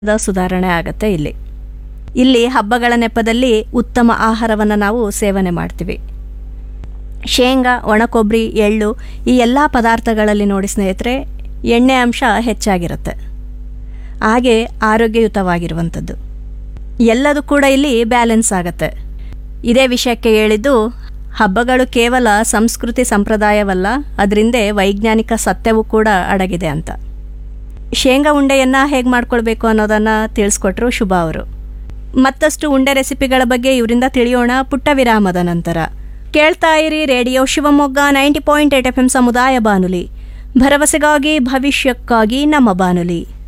ಸುಧಾರಣೆ ಆಗತ್ತೆ ಇಲ್ಲಿ ಹಬ್ಬಗಳ ನೆಪದಲ್ಲಿ ಉತ್ತಮ ಆಹಾರವನ್ನು ನಾವು ಸೇವನೆ ಮಾಡ್ತೀವಿ. ಶೇಂಗಾ, ಒಣಕೊಬ್ಬರಿ, ಎಳ್ಳು ಈ ಎಲ್ಲ ಪದಾರ್ಥಗಳಲ್ಲಿ ನೋಡಿ ಸ್ನೇಹಿತರೆ, ಎಣ್ಣೆ ಅಂಶ ಹೆಚ್ಚಾಗಿರುತ್ತೆ, ಹಾಗೆ ಆರೋಗ್ಯಯುತವಾಗಿರುವಂಥದ್ದು. ಎಲ್ಲದೂ ಕೂಡ ಇಲ್ಲಿ ಬ್ಯಾಲೆನ್ಸ್ ಆಗತ್ತೆ. ಇದೇ ವಿಷಯಕ್ಕೆ ಹೇಳಿದ್ದು, ಹಬ್ಬಗಳು ಕೇವಲ ಸಂಸ್ಕೃತಿ ಸಂಪ್ರದಾಯವಲ್ಲ, ಅದರಿಂದ ವೈಜ್ಞಾನಿಕ ಸತ್ಯವೂ ಕೂಡ ಅಡಗಿದೆ ಅಂತ. ಶೇಂಗಾ ಉಂಡೆಯನ್ನು ಹೇಗೆ ಮಾಡ್ಕೊಳ್ಬೇಕು ಅನ್ನೋದನ್ನು ತಿಳಿಸ್ಕೊಟ್ರು ಶುಭ ಅವರು. ಮತ್ತಷ್ಟು ಉಂಡೆ ರೆಸಿಪಿಗಳ ಬಗ್ಗೆ ಇವರಿಂದ ತಿಳಿಯೋಣ ಪುಟ್ಟ ವಿರಾಮದ ನಂತರ. ಕೇಳ್ತಾ ಇರಿ ರೇಡಿಯೋ ಶಿವಮೊಗ್ಗ 90.8 FM ಸಮುದಾಯ ಬಾನುಲಿ, ಭರವಸೆಗಾಗಿ ಭವಿಷ್ಯಕ್ಕಾಗಿ ನಮ್ಮ ಬಾನುಲಿ.